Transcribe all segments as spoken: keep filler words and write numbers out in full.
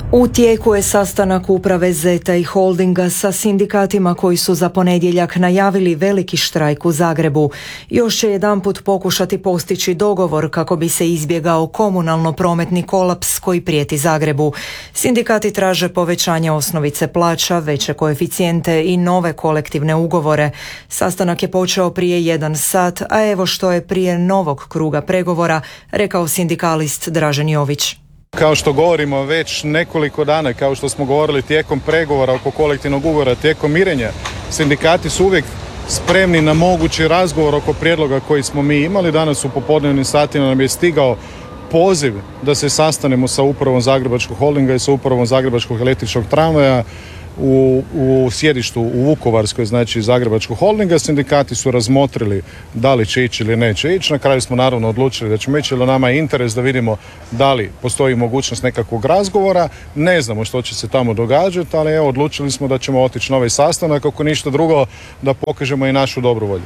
U tijeku je sastanak uprave Zeta i Holdinga sa sindikatima koji su za ponedjeljak najavili veliki štrajk u Zagrebu. Još će jedanput pokušati postići dogovor kako bi se izbjegao komunalno-prometni kolaps koji prijeti Zagrebu. Sindikati traže povećanje osnovice plaća, veće koeficijente i nove kolektivne ugovore. Sastanak je počeo prije jedan sat, a evo što je prije novog kruga pregovora rekao sindikalist Dražen Jović. Kao što govorimo već nekoliko dana, kao što smo govorili tijekom pregovora oko kolektivnog ugovora, tijekom mirenja, sindikati su uvijek spremni na mogući razgovor oko prijedloga koji smo mi imali. Danas u popodnevnim satima nam je stigao poziv da se sastanemo sa upravom Zagrebačkog holdinga i sa upravom Zagrebačkog električnog tramvaja u, u sjedištu u Vukovarskoj, znači Zagrebačkog holdinga. Sindikati su razmotrili da li će ići ili neće ići. Na kraju smo naravno odlučili da ćemo ići, jer nama je interes da vidimo da li postoji mogućnost nekakvog razgovora. Ne znamo što će se tamo događati, ali evo odlučili smo da ćemo otići na ovaj sastanak, ako ništa drugo da pokažemo i našu dobru volju.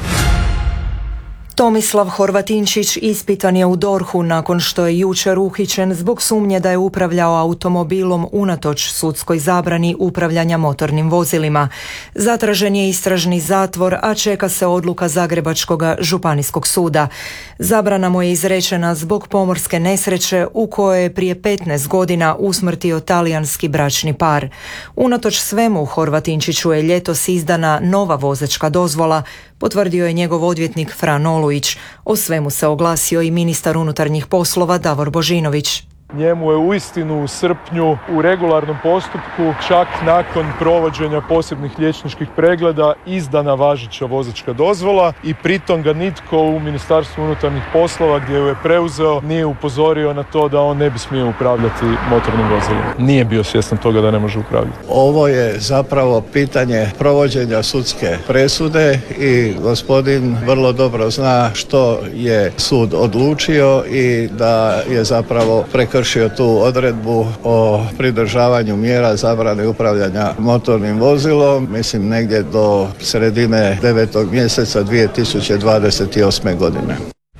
Tomislav Horvatinčić ispitan je u DORH-u nakon što je jučer uhićen zbog sumnje da je upravljao automobilom unatoč sudskoj zabrani upravljanja motornim vozilima. Zatražen je istražni zatvor, a čeka se odluka Zagrebačkog županijskog suda. Zabrana mu je izrečena zbog pomorske nesreće u kojoj je prije petnaest godina usmrtio talijanski bračni par. Unatoč svemu, Horvatinčiću je ljetos izdana nova vozačka dozvola, potvrdio je njegov odvjetnik Fran Olujić. O svemu se oglasio i ministar unutarnjih poslova Davor Božinović. Njemu je uistinu u srpnju u regularnom postupku, čak nakon provođenja posebnih liječničkih pregleda, izdana važeća vozačka dozvola i pritom ga nitko u Ministarstvu unutarnjih poslova gdje ju je preuzeo nije upozorio na to da on ne bi smio upravljati motornim vozilima. Nije bio svjestan toga da ne može upravljati. Ovo je zapravo pitanje provođenja sudske presude i gospodin vrlo dobro zna što je sud odlučio i da je zapravo prekršio kršio tu odredbu o pridržavanju mjera zabrane upravljanja motornim vozilom, mislim negdje do sredine devetog mjeseca dvije tisuće dvadeset osme. godine.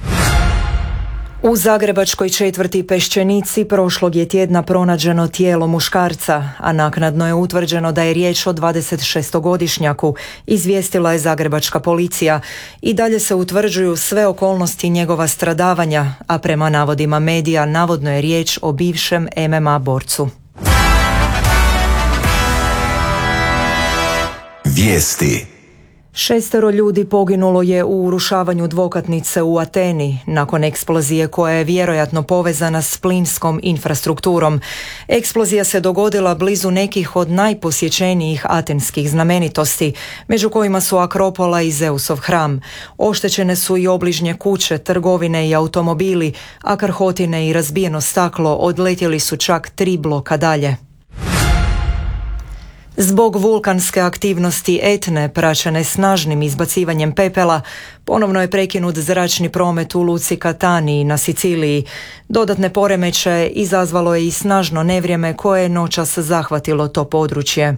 U zagrebačkoj četvrti Peščenici prošlog je tjedna pronađeno tijelo muškarca, a naknadno je utvrđeno da je riječ o dvadesetšestogodišnjaku, izvijestila je zagrebačka policija. I dalje se utvrđuju sve okolnosti njegova stradavanja, a prema navodima medija navodno je riječ o bivšem em em a borcu. Vijesti. Šestero ljudi poginulo je u urušavanju dvokatnice u Ateni nakon eksplozije koja je vjerojatno povezana s plinskom infrastrukturom. Eksplozija se dogodila blizu nekih od najposjećenijih atenskih znamenitosti, među kojima su Akropola i Zeusov hram. Oštećene su i obližnje kuće, trgovine i automobili, a krhotine i razbijeno staklo odletjeli su čak tri bloka dalje. Zbog vulkanske aktivnosti Etne, praćene snažnim izbacivanjem pepela, ponovno je prekinut zračni promet u luci Catanii na Siciliji. Dodatne poremećaje izazvalo je i snažno nevrijeme koje je noćas zahvatilo to područje.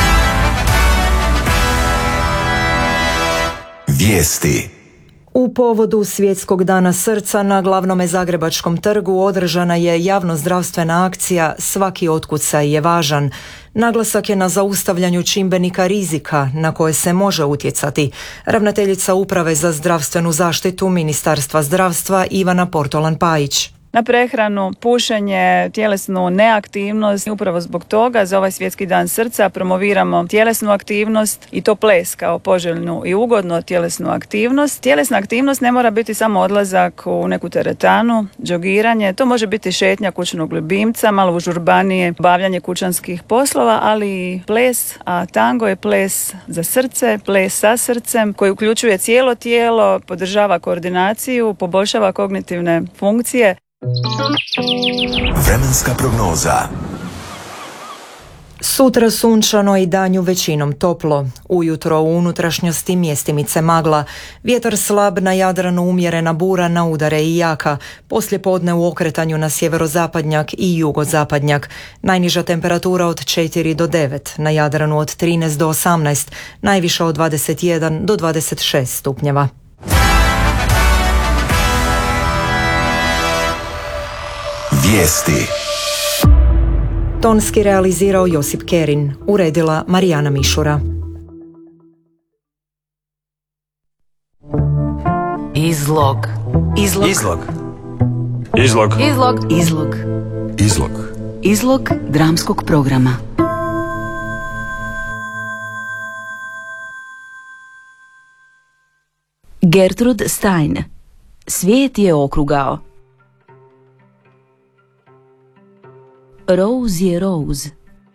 Vijesti. U povodu Svjetskog dana srca na glavnome zagrebačkom trgu održana je javnozdravstvena akcija Svaki otkucaj je važan. Naglasak je na zaustavljanju čimbenika rizika na koje se može utjecati. Ravnateljica Uprave za zdravstvenu zaštitu Ministarstva zdravstva Ivana Portolan-Pajić. Na prehranu, pušenje, tjelesnu neaktivnost. Upravo zbog toga za ovaj Svjetski dan srca promoviramo tjelesnu aktivnost i to ples kao poželjnu i ugodnu tjelesnu aktivnost. Tjelesna aktivnost ne mora biti samo odlazak u neku teretanu, džogiranje, to može biti šetnja kućnog ljubimca, malo užurbanije, bavljanje kućanskih poslova, ali i ples, a tango je ples za srce, ples sa srcem koji uključuje cijelo tijelo, podržava koordinaciju, poboljšava kognitivne funkcije. Vremenska prognoza. Sutra sunčano i danju većinom toplo. Ujutro u unutrašnjosti mjestimice magla. Vjetar slab, na Jadranu umjerena bura, na udare i jaka. Poslijepodne u okretanju na sjeverozapadnjak i jugozapadnjak. Najniža temperatura od četiri do devet, na Jadranu od trinaest do osamnaest, najviša od dvadeset jedan do dvadeset šest stupnjeva. Vijesti. Tonski realizirao Josip Kerin, uredila Marijana Mišura. Izlog. Izlog. Izlog. Izlog. Izlog. Izlog. Izlog. Izlog dramskog programa. Gertrud Stein. Svijet je okrugao. Rose je Rose.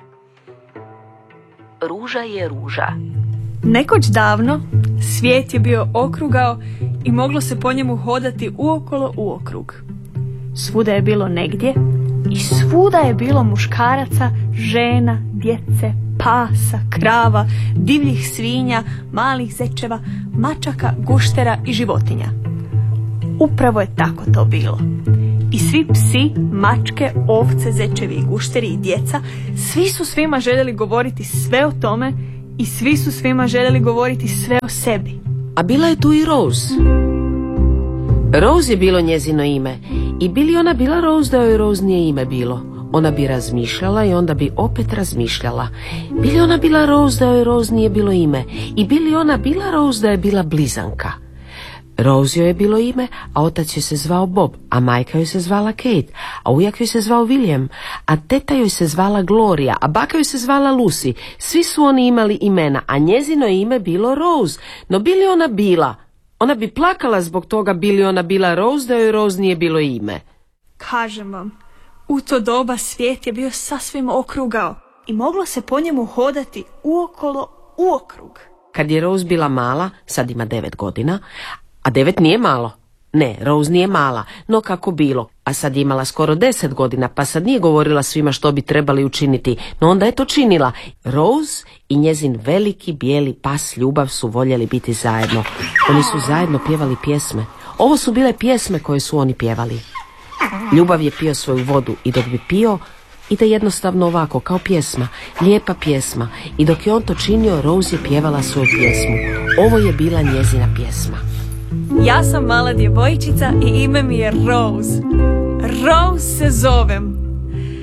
Ruža je ruža. Nekoć davno svijet je bio okrugao i moglo se po njemu hodati uokolo uokrug. Svuda je bilo negdje i svuda je bilo muškaraca, žena, djece, pasa, krava, divljih svinja, malih zečeva, mačaka, guštera i životinja. Upravo je tako to bilo. I svi psi, mačke, ovce, zečevi i gušteri i djeca, svi su svima željeli govoriti sve o tome i svi su svima željeli govoriti sve o sebi. A bila je tu i Rose. Rose je bilo njezino ime. I bi li ona bila Rose da joj Rose nije ime bilo? Ona bi razmišljala i onda bi opet razmišljala. Bi li ona bila Rose da joj Rose nije bilo ime? I bi li ona bila Rose da je bila blizanka? Rose joj je bilo ime, a otac joj se zvao Bob, a majka joj se zvala Kate, a ujak joj se zvao William, a teta joj se zvala Gloria, a baka joj se zvala Lucy. Svi su oni imali imena, a njezino ime bilo Rose. No bi li ona bila? Ona bi plakala zbog toga bi li ona bila Rose da joj Rose nije bilo ime. Kažem vam, u to doba svijet je bio sasvim okrugao i moglo se po njemu hodati uokolo uokrug. Kad je Rose bila mala, sad ima devet godina, a devet nije malo. Ne, Rose nije mala, no kako bilo. A sad je imala skoro deset godina, pa sad nije govorila svima što bi trebali učiniti, no onda je to činila. Rose i njezin veliki bijeli pas Ljubav su voljeli biti zajedno. Oni su zajedno pjevali pjesme. Ovo su bile pjesme koje su oni pjevali. Ljubav je pio svoju vodu i dok bi pio, ide jednostavno ovako, kao pjesma, lijepa pjesma. I dok je on to činio, Rose je pjevala svoju pjesmu. Ovo je bila njezina pjesma. Ja sam mala djevojčica i ime mi je Rose. Rose se zovem.